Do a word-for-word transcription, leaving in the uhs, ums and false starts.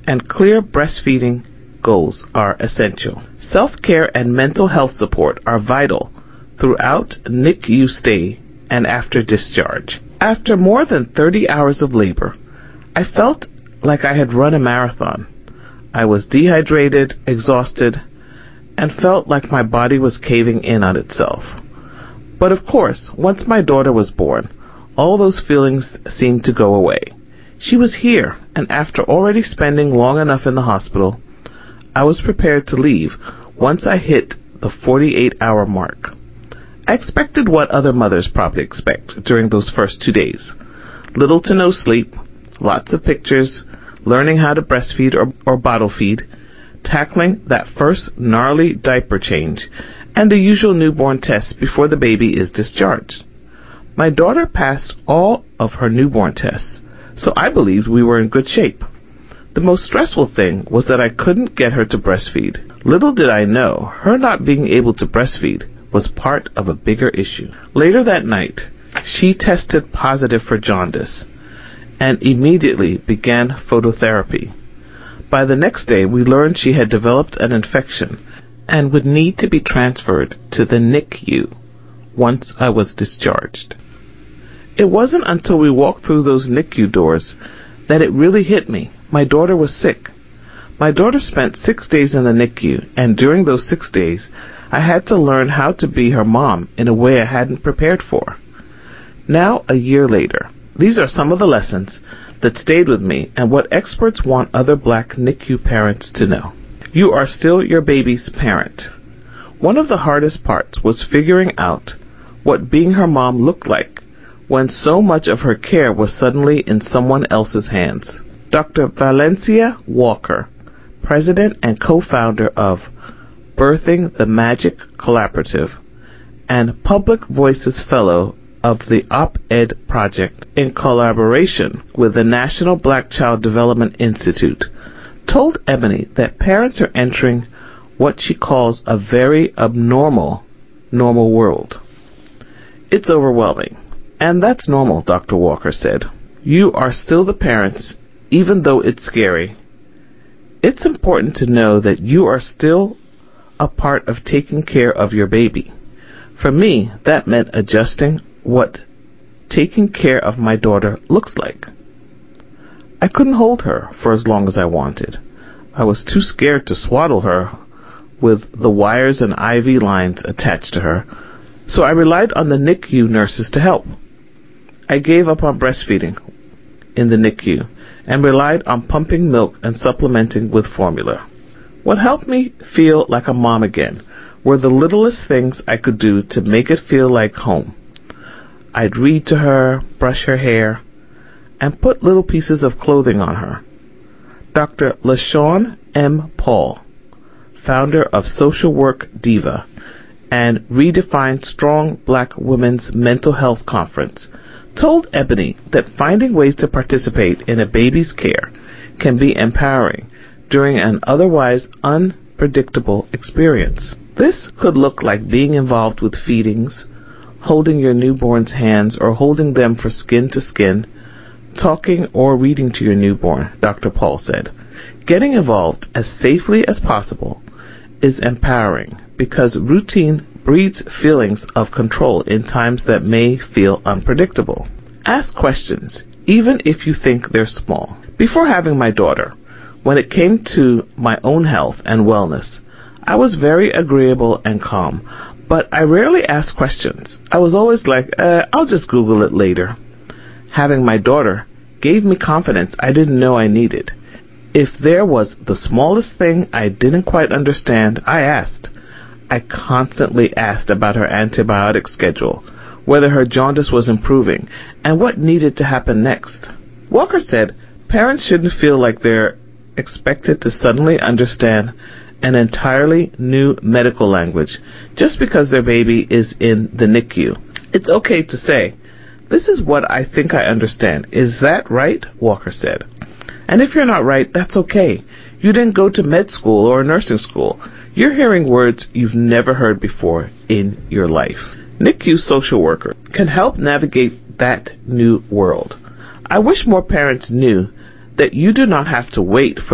and clear breastfeeding goals are essential. Self-care and mental health support are vital throughout N I C U stay and after discharge. After more than thirty hours of labor, I felt like I had run a marathon. I was dehydrated, exhausted, and felt like my body was caving in on itself. But of course, once my daughter was born, all those feelings seemed to go away. She was here, and after already spending long enough in the hospital, I was prepared to leave once I hit the forty-eight hour mark. I expected what other mothers probably expect during those first two days. Little to no sleep, lots of pictures, learning how to breastfeed or, or bottle feed, tackling that first gnarly diaper change, and the usual newborn tests before the baby is discharged. My daughter passed all of her newborn tests, so I believed we were in good shape. The most stressful thing was that I couldn't get her to breastfeed. Little did I know, her not being able to breastfeed was part of a bigger issue. Later that night, she tested positive for jaundice and immediately began phototherapy. By the next day, we learned she had developed an infection and would need to be transferred to the N I C U once I was discharged. It wasn't until we walked through those N I C U doors that it really hit me. My daughter was sick. My daughter spent six days in the N I C U, and during those six days, I had to learn how to be her mom in a way I hadn't prepared for. Now, a year later, these are some of the lessons that stayed with me and what experts want other black N I C U parents to know. You are still your baby's parent. One of the hardest parts was figuring out what being her mom looked like when so much of her care was suddenly in someone else's hands. Doctor Valencia Walker, president and co-founder of Birthing the Magic Collaborative and Public Voices Fellow of the Op-Ed Project in collaboration with the National Black Child Development Institute, told Ebony that parents are entering what she calls a very abnormal, normal world. It's overwhelming, and that's normal, Doctor Walker said. You are still the parents, even though it's scary. It's important to know that you are still a part of taking care of your baby. For me, that meant adjusting what taking care of my daughter looks like. I couldn't hold her for as long as I wanted. I was too scared to swaddle her with the wires and I V lines attached to her, so I relied on the N I C U nurses to help. I gave up on breastfeeding in the N I C U and relied on pumping milk and supplementing with formula. What helped me feel like a mom again were the littlest things I could do to make it feel like home. I'd read to her, brush her hair, and put little pieces of clothing on her. Doctor LaShawn M. Paul, founder of Social Work Diva and Redefined Strong Black Women's Mental Health Conference, told Ebony that finding ways to participate in a baby's care can be empowering during an otherwise unpredictable experience. This could look like being involved with feedings, holding your newborn's hands or holding them for skin to skin, talking or reading to your newborn, Doctor Paul said. Getting involved as safely as possible is empowering because routine breeds feelings of control in times that may feel unpredictable. Ask questions, even if you think they're small. Before having my daughter, when it came to my own health and wellness, I was very agreeable and calm, but I rarely asked questions. I was always like, uh, I'll just Google it later. Having my daughter gave me confidence I didn't know I needed. If there was the smallest thing I didn't quite understand, I asked. I constantly asked about her antibiotic schedule, whether her jaundice was improving, and what needed to happen next. Walker said parents shouldn't feel like they're expected to suddenly understand an entirely new medical language just because their baby is in the N I C U. It's okay to say, "This is what I think I understand. Is that right?" Walker said. And if you're not right, that's okay. You didn't go to med school or nursing school. You're hearing words you've never heard before in your life. N I C U social worker can help navigate that new world. I wish more parents knew that you do not have to wait for